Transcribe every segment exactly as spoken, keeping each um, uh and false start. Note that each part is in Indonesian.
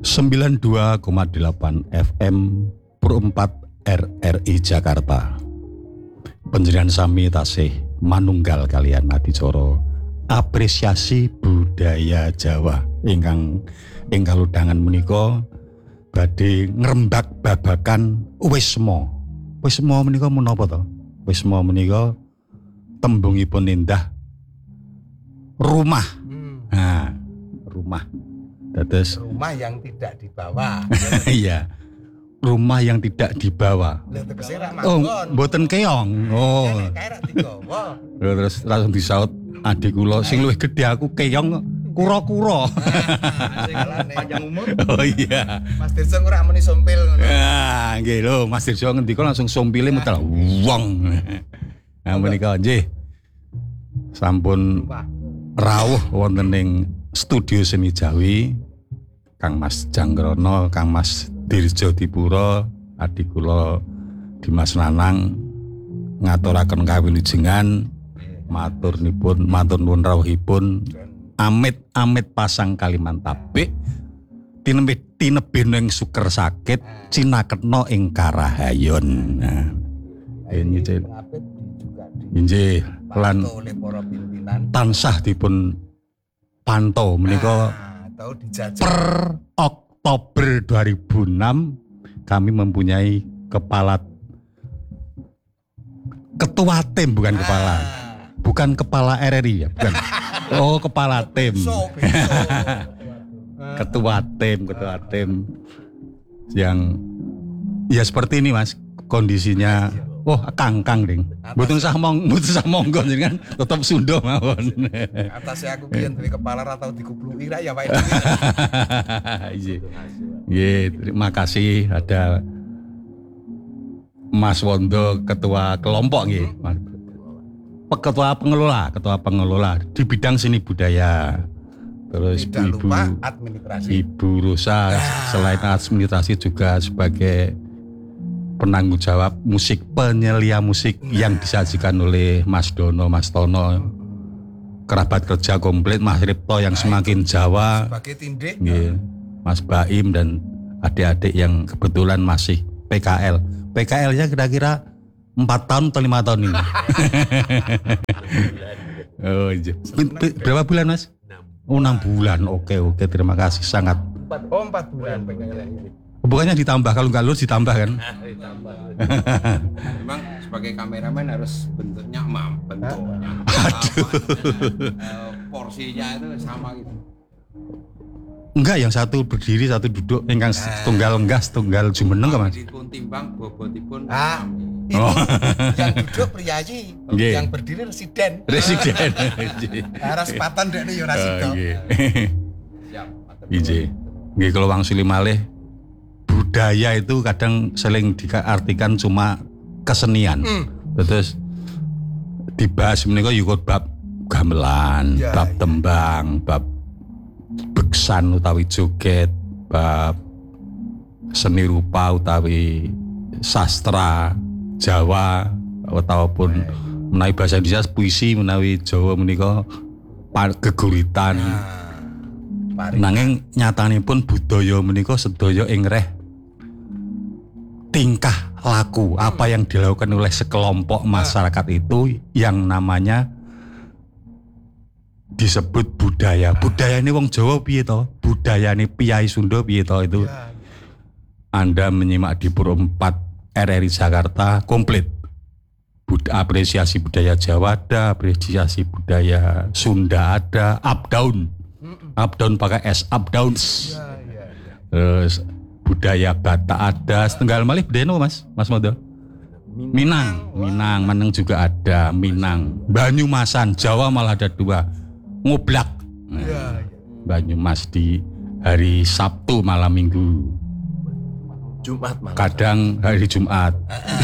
sembilan puluh dua koma delapan F M Pro empat R R I Jakarta. Panjenengan sami tasih manunggal kalian adicara apresiasi budaya Jawa ingkang ing kaludhangan menika badhe ngrembak babakan wisma. Wisma menika menapa to? Wisma menika tembungipun indah rumah. Hmm. Nah, rumah. Dados rumah yang tidak dibawa. Iya. Rumah yang tidak dibawa. Oh, mboten keong. Oh. Terus langsung disaut adik kula sing luwih gedhe aku keong kura-kura. Panjang umur. Oh iya. Mas Dirjo ora muni sompil ngono. Ah, nggih lho, Mas Dirjo ngendika langsung sompile mutel wong. Nah menika nggih. Sampun rawuh wonten ing Studio Seni Jawi Kang Mas Janggrono, Kang Mas Dirjo Dipuro, adik kula Dimas Nanang ngaturaken kawilujengan matur nipun matur nuwun rawuhipun amit-amit pasang kaliman tapik tinebih tinebih ing suker sakit cinaketna ing karahayon. Nah, ini injih lan tansah dipun pantau menika per Oktober dua ribu enam kami mempunyai kepala ketua tim bukan kepala bukan kepala R R I ya bukan oh kepala tim ketua tim ketua tim yang ya seperti ini Mas kondisinya. Oh, kangkang ding. Mboten sah mong, mboten sah monggo jenengan tetep Sunda mawon. Atas aku piyen duwe kepala ra tau dikupluki ra ya wae. Iya. Nggih, terima kasih ada Mas Wondo ketua kelompok nggih. Ketua pengelola, ketua pengelola di bidang seni budaya. Terus Tidak Ibu lupa administrasi. Ibu Rosa selain administrasi juga sebagai penanggung jawab musik, penyelia musik yang disajikan oleh Mas Dono, Mas Tono, kerabat kerja komplit, Mas Ripto yang semakin Jawa, sebagai tindik, yeah, Mas Baim dan adik-adik yang kebetulan masih P K L. P K L-nya kira-kira empat tahun atau lima tahun ini. Oh, iya. Berapa bulan Mas? Oh, enam bulan. Oke, oke, terima kasih sangat. Oh, empat bulan P K L ini. Bukannya ditambah, kalau nggak lulus ditambah kan? Ditambah. Memang sebagai kameramen harus bentuknya mam, bentuknya. Aduh. Porsinya itu sama gitu. Enggak, yang satu berdiri, satu duduk, yang tunggal enggak, tunggal jumeneng kan Mas? Dipun timbang, bobotipun. Ah, itu yang duduk priayi, yeah. Yang berdiri residen. Residen. Harus sepatan dek nih ora sida. Siap. Nggih. Nggih kalau wangsuli malih budaya itu kadang sering diartikan cuma kesenian. Hmm. Terus dibahas menika yukut bab gamelan, ya, bab ya. Tembang, bab beksan utawi joget, bab seni rupa utawi sastra Jawa ataupun ya, ya. Menawi bahasa Indonesia puisi, menawi Jawa menika geguritan. Nah, nanging nyatanipun budaya menika sedaya ing reh tingkah laku apa yang dilakukan oleh sekelompok masyarakat itu yang namanya disebut budaya. Budaya ini wong Jawa piye to? Budaya ini piyai Sunda piye to itu? Anda menyimak di Pro empat R R I Jakarta komplit. Bud- apresiasi budaya Jawa ada, apresiasi budaya Sunda ada, up down. Up down pakai S up downs. Terus budaya Batak ada, setengah malih budaya no Mas, Mas Mondo. Minang, Minang, Minang juga ada, Minang. Banyumasan, Jawa malah ada dua. Ngoblak. Nah, Banyumas di hari Sabtu malam Minggu. Jumat malam. Kadang hari Jumat.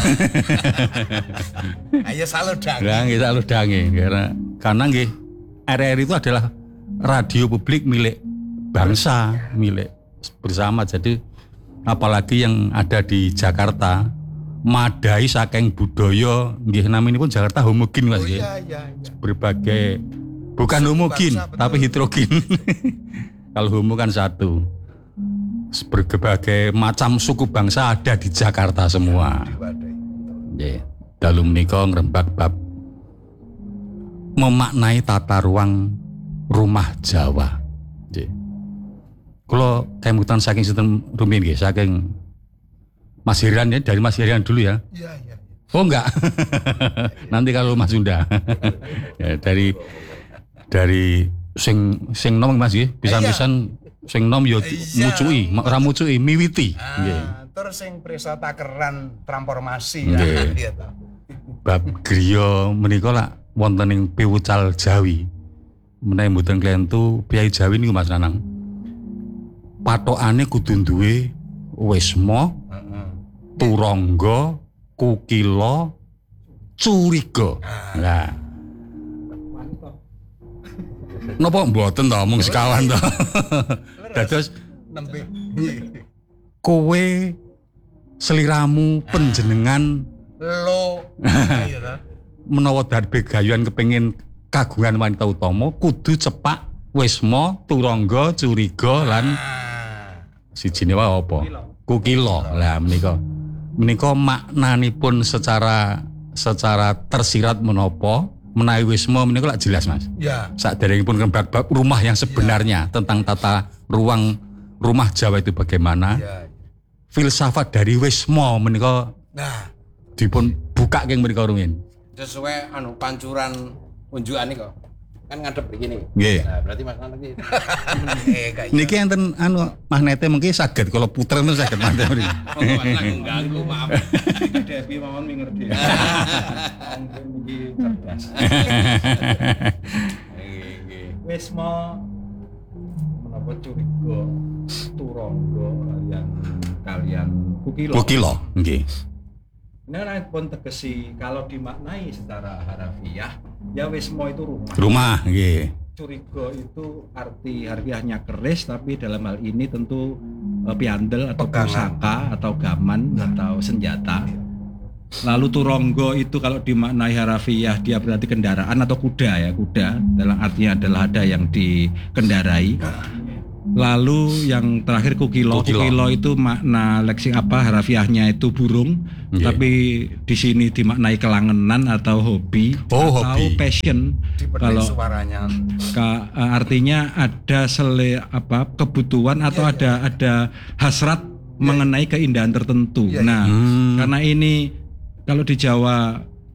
Ayo saludangi. Lah nggih saludangi karena karena nggih R R I itu adalah radio publik milik bangsa, milik bersama. Jadi apalagi yang ada di Jakarta madai saking budaya nggih naminipun Jakarta homogen Mas nggih. Oh, iya, iya, iya. Berbagai bukan homogen tapi heterogen. Kalau homo kan satu. berbagai macam suku bangsa ada di Jakarta semua. Diwadahi. Nggih. Dalu menika ngrembak bab memaknai tata ruang rumah Jawa. Nggih. Kula kemutan saking sinten rumiyin nggih, saking Mas Hirian ya, dari Mas Hirian dulu ya. Iya, iya. Oh enggak. Nanti kalau Mas Sunda. Ya, dari dari sing sing nom Mas nggih, pisan-pisan sing nom yo Iya. mucuki, ora mucuki, miwiti. Nggih. Ah, terus sing prisa takeran transformasi Nggih. ya. Iya toh. Bab griya menika lak wonten ing piwucal Jawi. Menawi mboten klentu Piyai Jawi niku Mas Nanang. Patokane kudu duwe wisma, Heeh. turangga, kukila, curiga. Lah. Napa mboten to mung sekawan to. Dados Nembe. kowe seliramu panjenengan Lo. Iya toh. menawa darbe gayuan kepengin kagungan wanita utama kudu cepak wisma, turangga, curiga lan Ah. sijine wae apa? Kukila. Lah menika menika maknanipun secara secara tersirat menapa menawi wisma menika lak jelas Mas. Ya. Saderengipun ngrembak bab rumah yang sebenarnya tentang tata ruang rumah Jawa itu bagaimana. Ya. Filsafat dari wisma menika Nah, dipun buka keng menika rumiyin. Sesuai anu pancuran unjukan kok. Kan ngadep begini. Nggih. Nah, berarti Mas Nanang iki eh kayak Niki enten anu magnete mungkin saged kalau puter itu saged magnete mriki. monggo Mas Nanang ganggu maaf. Devi mawon mingerti. Mungkin iki cerdas. Nggih, nggih. Wisma menapa curiga turangga kalian kalian kukila. Kukila nggih. Ini kan pun tegesi kalau dimaknai secara harafiah ya wisma itu rumah. Rumah nggih. Curiga itu arti harfiahnya keris tapi dalam hal ini tentu eh, piandel atau Pegangan. pusaka atau gaman atau senjata. Lalu turangga itu kalau dimaknai harafiah dia berarti kendaraan atau kuda ya, kuda dalam artinya adalah ada yang dikendarai. Lalu yang terakhir kukilo, Kukilo. kukilo itu makna leksik apa harafiahnya itu burung, Nggih. tapi di sini dimaknai kelangenan atau hobi Oh, atau hobi. passion. dipetik Kalau suaranya. Ka- eh, artinya ada sele apa kebutuhan atau Iya, ada ada hasrat mengenai keindahan tertentu. Iya, iya. Nah, Hmm. karena ini kalau di Jawa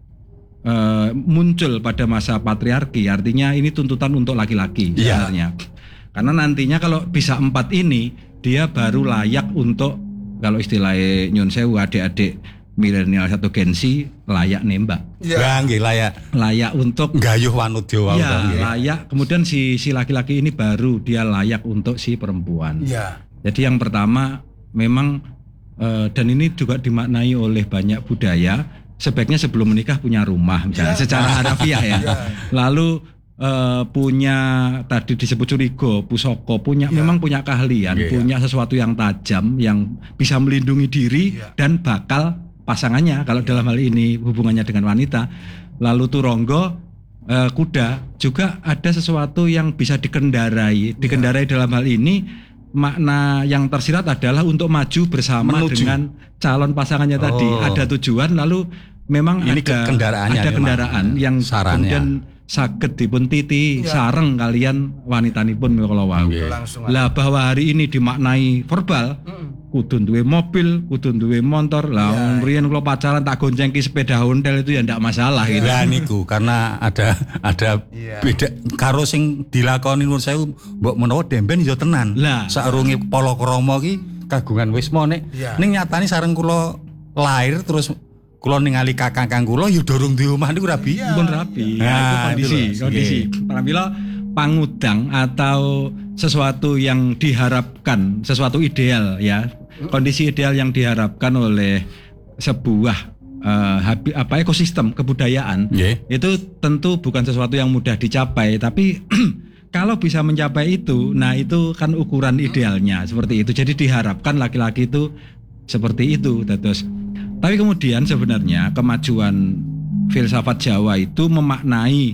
eh, muncul pada masa patriarki, artinya ini tuntutan untuk laki-laki Iya. sebenarnya. Karena nantinya kalau bisa empat ini dia baru layak untuk kalau istilahnya nyun sewu adik-adik milenial satu Gen Z layak nembak, Iya. Lah nggih layak layak untuk gayuh wanudya wae ya, to, nggih. layak. Kemudian si si laki-laki ini baru dia layak untuk si perempuan. Iya. Jadi yang pertama memang eh, dan ini juga dimaknai oleh banyak budaya sebaiknya sebelum menikah punya rumah misalnya Ya. secara harafiah ya. Ya. Lalu eh, punya tadi disebut curiga, pusaka, punya Ya. memang punya keahlian, Ya. punya sesuatu yang tajam yang bisa melindungi diri Ya. dan bakal pasangannya kalau dalam hal ini hubungannya dengan wanita. Lalu turangga eh, kuda juga ada sesuatu yang bisa dikendarai. Dikendarai dalam hal ini makna yang tersirat adalah untuk maju bersama Menuju. dengan calon pasangannya tadi. Oh. Ada tujuan lalu memang Ini ada kendaraannya ada memang. kendaraan yang Sarannya. kemudian saged dipun titi Ya. sareng kalian wanitanipun kalau wau. Nggih. Langsung. Lah bahwa hari ini dimaknai verbal, Mm. kudu duwe mobil, kudu duwe motor. Lah Ya. wong riyen kula pacaran tak goncengki sepeda ontel itu ya ndak masalah gitu. Lah niku karena ada ada Iya. beda karo sing dilakoni nuwun sewu mbok menawa demben ya tenan. Lah. Saurunge Palakrama ki kagungan wisma nek Iya. ning nyatane sareng kula lahir terus kula ningali kakang-kakang kula ya durung di omah niku rabi. Iya. Pun rapi. Nah, Ya, itu kondisi, itu loh. kondisi. Pramila pangudang atau sesuatu yang diharapkan, sesuatu ideal ya. Kondisi ideal yang diharapkan oleh sebuah eh, habi- apa ekosistem kebudayaan Nggih. itu tentu bukan sesuatu yang mudah dicapai, tapi kalau bisa mencapai itu, nah itu kan ukuran idealnya seperti itu. Jadi diharapkan laki-laki itu seperti itu, terus. Tapi kemudian sebenarnya kemajuan filsafat Jawa itu memaknai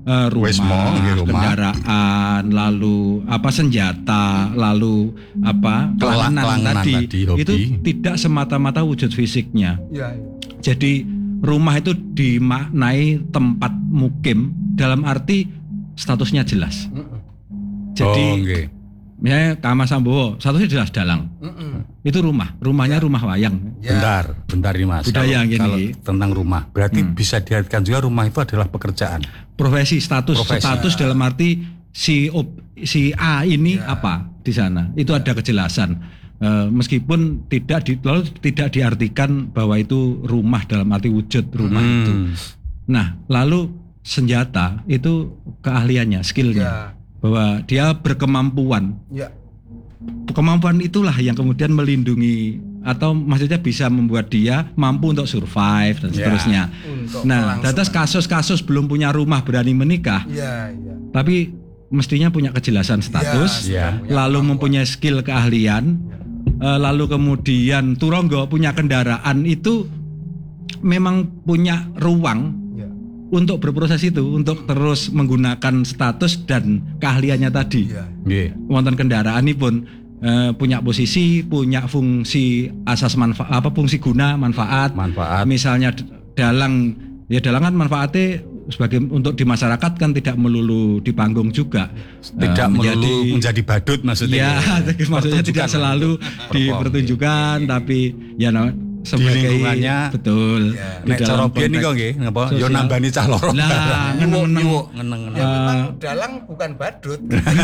eh, rumah, Wismo, nggih, rumah. kendaraan, lalu apa senjata, lalu apa kelangenan Kelangenan tadi, tadi, hobi. itu tidak semata-mata wujud fisiknya. Iya, iya. Jadi rumah itu dimaknai tempat mukim dalam arti statusnya jelas. Mm-mm. Jadi oh, nggih. misalnya Kama Sambowo statusnya jelas dalang. Mm-mm. Itu rumah, rumahnya rumah wayang. Ya. Bentar, bentar ini Mas. Budaya Kalau- gini. kalau tentang rumah, berarti Hmm. bisa diartikan juga rumah itu adalah pekerjaan. Profesi, status, Profesi. status dalam arti si op- si A ini Ya. apa di sana. Itu ada kejelasan. Eh, meskipun tidak di, lalu tidak diartikan bahwa itu rumah dalam arti wujud rumah Hmm. itu. Nah, lalu senjata itu keahliannya, skillnya, Ya. bahwa dia berkemampuan. Ya. Kemampuan itulah yang kemudian melindungi atau maksudnya bisa membuat dia mampu untuk survive dan Ya. seterusnya. Untuk Nah, kelangsungan. atas kasus-kasus belum punya rumah berani menikah, Iya, iya. tapi mestinya punya kejelasan status, Ya. sudah lalu punya mempunyai skill keahlian, eh, lalu kemudian turonggo punya kendaraan itu memang punya ruang Ya. untuk berproses itu, untuk terus menggunakan status dan keahliannya tadi. Iya. Nggih. Wonten kendaraan ini pun eh, punya posisi, punya fungsi asas manfaat, apa fungsi guna manfaat. Manfaat. Misalnya d- dalang, ya dalang kan manfaatnya sebagai untuk di masyarakat kan tidak melulu di panggung juga. Tidak Eh, melulu menjadi badut maksudnya. Ya, maksudnya Pertunjukan. tidak selalu dipertunjukkan, tapi ya no, sebagai lingkungannya. betul. Ya. di Nek dalam cara biyen konteks niku nggih, napa? Yo sosial. nambani cah loro. Nah, ngeneng-ngeneng. Nyuwuk, ngeneng-ngeneng. Ya Eh, memang dalang bukan badut.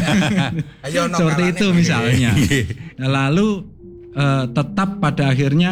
Ayo no seperti kalane itu nggih. misalnya. Nggih. Nah, lalu eh, tetap pada akhirnya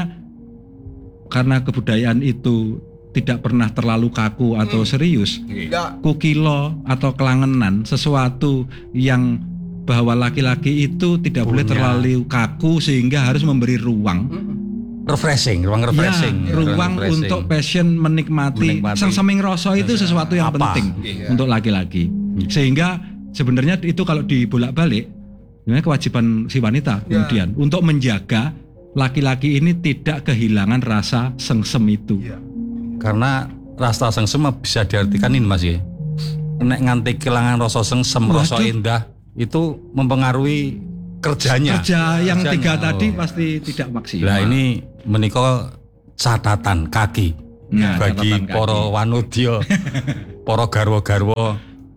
karena kebudayaan itu tidak pernah terlalu kaku atau serius, Ya. kukilo atau kelangenan sesuatu yang bahwa laki-laki itu tidak boleh Punya. terlalu kaku sehingga harus memberi ruang, Refreshing, ruang refreshing. ya, ruang refreshing. untuk passion menikmati, Menikmati. sengseming rasa itu sesuatu yang Apa? penting Iya. untuk laki-laki. Sehingga sebenarnya itu kalau dibolak-balik, sebenarnya kewajiban si wanita Ya. kemudian untuk menjaga laki-laki ini tidak kehilangan rasa sengsem itu. Iya. Karena rasa sengsem bisa diartikan ini Mas ya. Nek nganti kehilangan rasa sengsem, Waduh. rasa indah itu mempengaruhi kerjanya. Kerja yang Kerjanya. tiga tadi Oh. pasti tidak maksimal. Nah ini menika catatan kaki Nah, bagi catatan kaki. para wanudya, para garwa-garwa.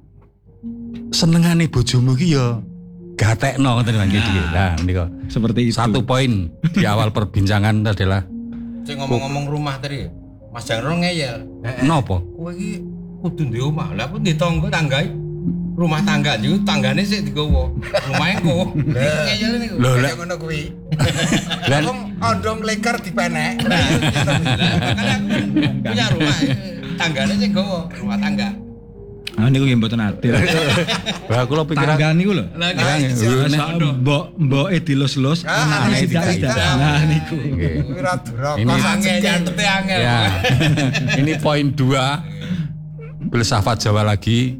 Senengane bojomu ki ya gatekno ngoten nggih iki. Nah menika Seperti itu. satu poin di awal perbincangan adalah Cek ngomong-ngomong rumah tadi, Mas Jarno ngeyel. nopo? Kowe iki kudu ndek omah. Lah aku ndek tangga tanggae. Rumah tangga niku tanggane sik digowo. Rumahe engko. Ngeyel niku. Lho Kayak lek ngono kuwi. lan Wong ondong leker dipenek. Makanya aku kan punya rumah. Tanggane sik gowo, rumah tangga. Ah niku nggih mboten adil. Lah kula pikiran Tangga niku lho. Lah Nah, iki iya. Nek mbok mboke dilus-lus, Ah, anake tidak, tidak. tidak. Nah niku. Nggih. Kuwi ra duraka Ini- angel nyantete angel. Ya. Ini poin dua. Filsafat Jawa lagi.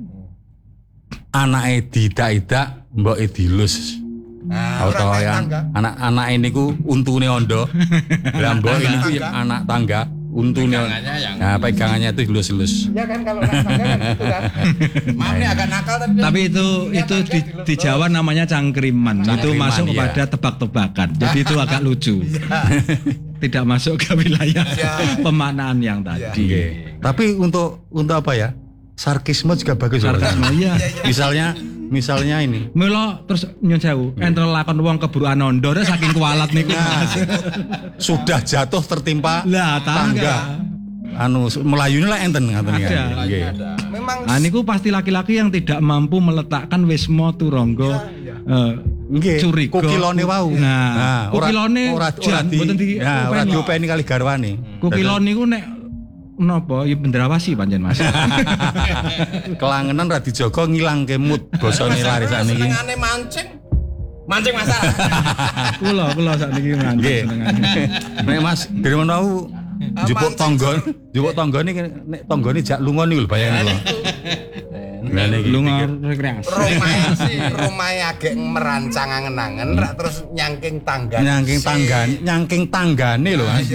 Anake didak-idak, mboke dilus. Nah, Atau ora yang tangga. anak-anak ini ku untune ondo. Lah mbok ini ku Tangga. anak tangga, untune. Pegangannya yang- Nah, pegangannya itu dilus-lus. Ya kan kalau anak tangga kan gitu kan. Maaf nih agak nakal tapi Tapi itu Ya, itu tangga di, dilus-lus. di Jawa namanya cangkriman. Itu Cangkriman, masuk iya. kepada tebak-tebakan. Jadi itu agak lucu. Ya. Tidak masuk ke wilayah Ya. pemaknaan yang tadi. Nggih. Tapi untuk untuk apa ya? Sarkisme juga bagus loh. Sarkasme ya. Misalnya misalnya ini. Mula terus nyun sewu, entel lakon wong keburu anondo terus saking kualat niku. Mas. Sudah jatuh tertimpa Lah tangga. anu melayune lah enten ngaten Ada. kan. Nggih. Memang Nah niku pasti laki-laki yang tidak mampu meletakkan wismo turonggo iya. eh, Nggih. curiga. Kukilone wau. Nah, ora- kukilone ora ora jan di mboten di ya, ora openi. diopeni kali garwane. Kukilon niku nek napa ya bendrawasi pancen Mas. Kelangenan ra dijaga ngilangke mood basane larisan iki. senengane mancing. Mancing masalah. Kula kula sakniki Nggih. mancing senengane. Nek Mas Dirman wau njupuk tangga, njupuk tangga niki nek tanggane jak lunga niku lho bayangane lho. Lah niki Lunga rekreasi. Romae romae agek merancang angen-angen rak terus nyangking tangga. nyangking tanggan, nyangking tanggane lho Mas.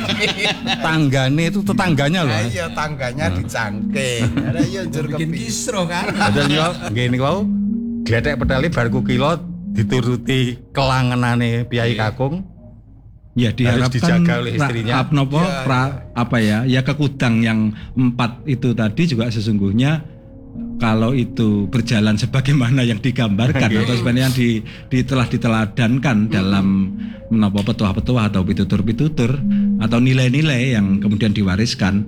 Tanggane itu tetangganya lho. Mas. Iya tangganya dicangking. Ada iya njur Bikin kepi. kisro kan. Padahal yo nggih niku wau gletek pedale bar kukila dituruti kelangenane Piyai Kakung. Ya Harus diharapkan dijaga oleh istrinya. pra- nopo, Ya, pra- apa ya ya kekudang yang empat itu tadi juga sesungguhnya kalau itu berjalan sebagaimana yang digambarkan atau sebenarnya yang di, di- telah diteladankan dalam menopo petuah-petuah atau pitutur-pitutur atau nilai-nilai yang kemudian diwariskan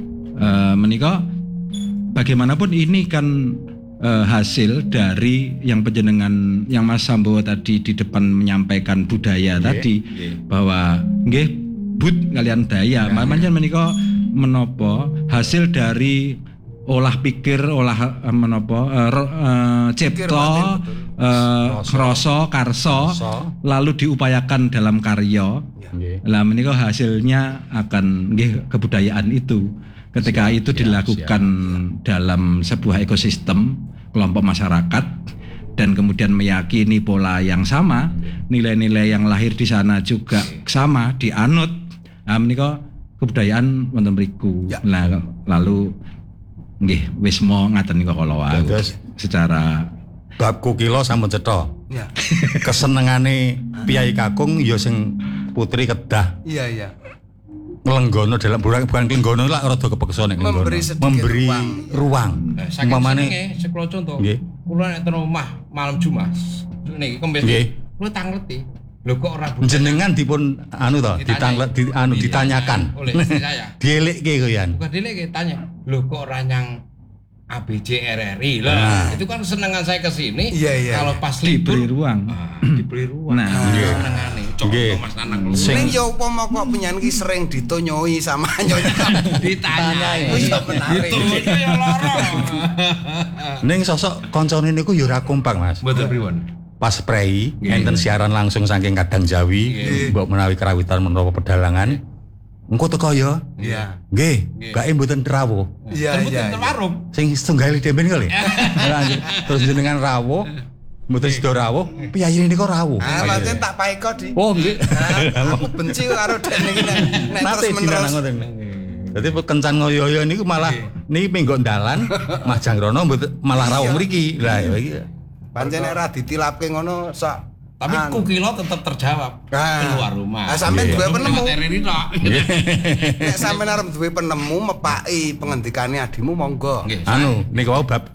eh, menika bagaimanapun ini kan eh, hasil dari yang penjenengan yang Mas Sambowo tadi di depan menyampaikan budaya tadi bahwa nggih but kalian daya pancen menika menapa hasil dari olah pikir olah eh, menapa eh, ro- eh, Pikir cipta batin, eh, rasa karsa Rasa. lalu diupayakan dalam karya. Nggih. Lah menika hasilnya akan nggih kebudayaan itu. Ketika itu dilakukan dalam sebuah ekosistem kelompok masyarakat dan kemudian meyakini pola yang sama, nilai-nilai yang lahir di sana juga sama dianut. Nah menika kebudayaan wonten mriku. Ya. Nah lalu nggih wis mo ngaten nika kala wae. Dados Secara bab kukila sampun cetha. Ya. Kesenengane Piyai Kakung ya sing putri kedah Iya iya. nglenggono dalam bukan bukan nglenggono lah rada kepeksa nek nglenggono. Memberi sedikit Memberi ruang. ruang. Nah, saking Umpamane senenge sekula contoh. Nggih. Kula nek ten omah malam Jumat. Niki kemis. Nggih. Kula tangleti. Lho kok ora budaya. jenengan dipun anu to, Ditanyai. ditanglet di, anu Ditanyai ditanyakan. oleh istri saya. Dielikke koyan. Bukan dile tanya. Lho kok ora nyang A B C R R I lah. Nah. Itu kan senengan saya ke sini. Iya, iya, Kalau iya. pas libur diberi ruang. ah, diberi ruang. Nah. Itu senengane. Contoh Nggih. Mas Nanang lu. Sing- Ning yo upama kok penyanyi ki sering ditonyoi sama nyonya. ditanyai. Ku iso menarik. Itu itu ya loro. Ning sosok koncone niku ya ora kompak, Mas. Mboten pripun. Pas prei Nggih. enten siaran langsung saking Kadang Jawi, Nggih. mbok menawi kerawitan menapa pedalangan. Engko teko ya. Iya. Nggih, Nggih. gake mboten rawuh. Iya Terbukti iya. ten warung. Sing setunggal demen kali. Lanjut. Terus jenengan rawuh, mboten sida rawuh, piyayi niku rawuh. Ah, pancen tak paeko di. Oh, nggih. Ah, Aku benci karo dene iki nek nek Nate terus menerus. dinanang ngoten. Dadi kencan ngoyo-yo niku malah niki menggo dalan Mas Jangrono mboten malah rawuh mriki. Lah ya iki. Pancen nek ora ditilapke ngono sok. Tapi anu. kukilo tetap terjawab Ah. keluar rumah. Ah, sampean duwe penemu. Materi tok. Nek sampean arep duwe penemu mepaki pengendikane adimu monggo. Nggih. Anu niku wau bab